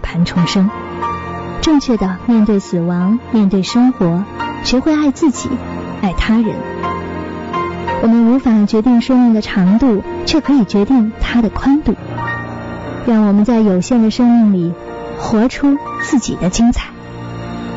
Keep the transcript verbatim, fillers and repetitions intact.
盘重生。正确的面对死亡，面对生活，学会爱自己，爱他人。我们无法决定生命的长度，却可以决定它的宽度。让我们在有限的生命里活出自己的精彩。